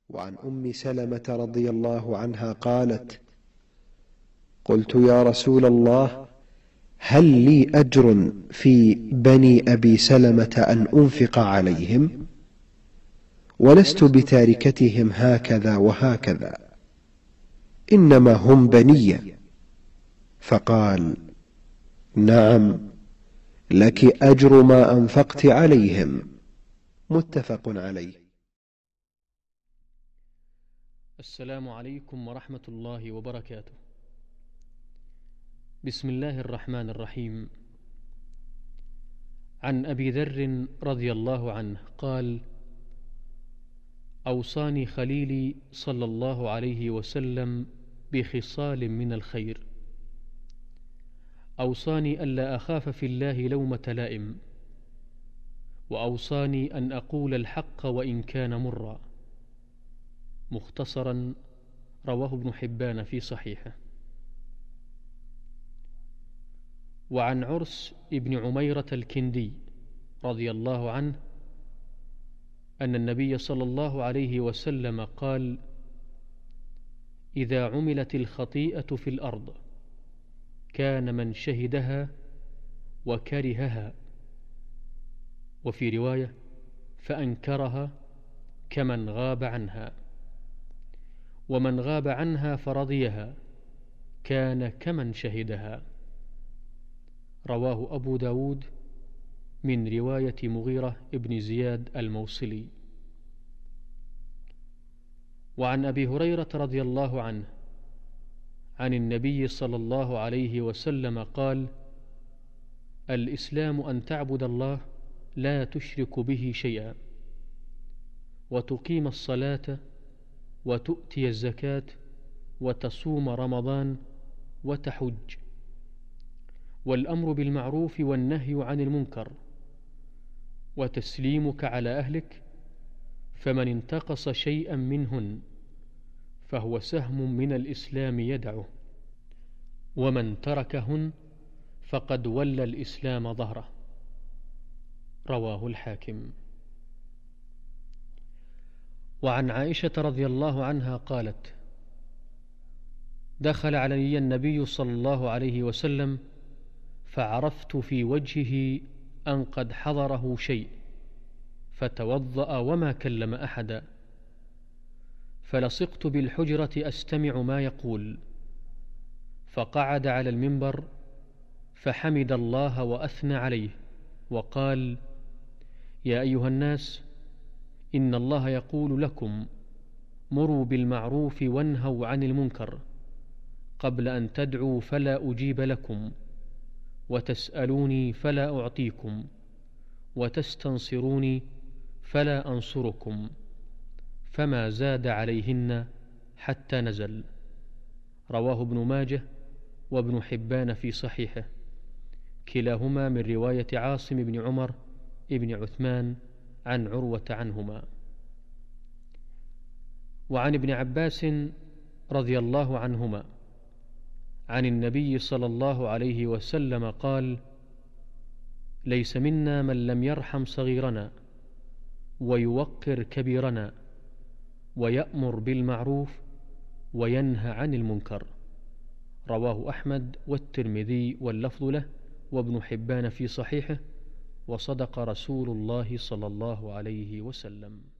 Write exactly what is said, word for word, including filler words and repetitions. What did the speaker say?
وعن أم سلمة رضي الله عنها قالت: قلت يا رسول الله، هل لي أجر في بني أبي سلمة أن أنفق عليهم؟ ولست بتاركتهم هكذا وهكذا، إنما هم بني. فقال: نعم، لك أجر ما أنفقت عليهم. متفق عليه. السلام عليكم ورحمة الله وبركاته. بسم الله الرحمن الرحيم. عن أبي ذر رضي الله عنه قال: أوصاني خليلي صلى الله عليه وسلم بخصال من الخير. أوصاني ألا أخاف في الله لومة لائم، وأوصاني أن أقول الحق وإن كان مرا. مختصرا، رواه ابن حبان في صحيحه. وعن عرس ابن عميرة الكندي رضي الله عنه أن النبي صلى الله عليه وسلم قال: إذا عملت الخطيئة في الأرض كان من شهدها وكرهها، وفي رواية: فأنكرها كمن غاب عنها، ومن غاب عنها فرضيها كان كمن شهدها. رواه أبو داود من رواية مغيرة ابن زياد الموصلي. وعن أبي هريرة رضي الله عنه عن النبي صلى الله عليه وسلم قال: الإسلام أن تعبد الله لا تشرك به شيئا، وتقيم الصلاة، وتؤتي الزكاة، وتصوم رمضان، وتحج، والأمر بالمعروف والنهي عن المنكر، وتسليمك على أهلك، فمن انتقص شيئا منهن فهو سهم من الإسلام يدعه، ومن تركهن فقد ولى الإسلام ظهره. رواه الحاكم. وعن عائشة رضي الله عنها قالت: دخل علي النبي صلى الله عليه وسلم فعرفت في وجهه أن قد حضره شيء، فتوضأ وما كلم أحدا، فلصقت بالحجرة أستمع ما يقول، فقعد على المنبر فحمد الله وأثنى عليه وقال: يا أيها الناس، إن الله يقول لكم: مروا بالمعروف وانهوا عن المنكر، قبل أن تدعوا فلا أجيب لكم، وتسألوني فلا أعطيكم، وتستنصروني فلا أنصركم. فما زاد عليهن حتى نزل. رواه ابن ماجه وابن حبان في صحيحه، كلاهما من رواية عاصم بن عمر ابن عثمان عن عروة عنهما. وعن ابن عباس رضي الله عنهما عن النبي صلى الله عليه وسلم قال: ليس منا من لم يرحم صغيرنا ويوقر كبيرنا ويأمر بالمعروف وينهى عن المنكر. رواه أحمد والترمذي واللفظ له، وابن حبان في صحيحه، وصدق رسول الله صلى الله عليه وسلم.